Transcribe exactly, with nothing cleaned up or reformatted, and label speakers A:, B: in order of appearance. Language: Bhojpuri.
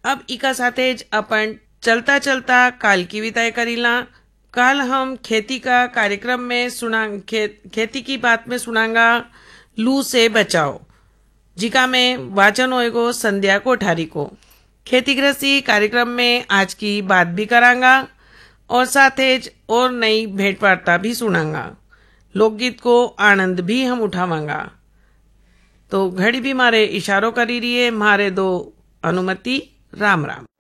A: अब इका साथे ज अपन चलता चलता काल की विदाई करीला। कल हम खेती का कार्यक्रम में सुना खे, खेती की बात में सुनांगा लू से बचाओ, जिका में वाचन होएगो संध्या कोठारी को। खेती गृहस्थी कार्यक्रम में आज की बात भी करांगा और साथे ज और नई भेंट वार्ता भी सुनांगा। लोकगीत को आनंद भी हम उठावांगा। तो घड़ी भी मारे इशारों करी रही है, मारे दो अनुमति। राम राम।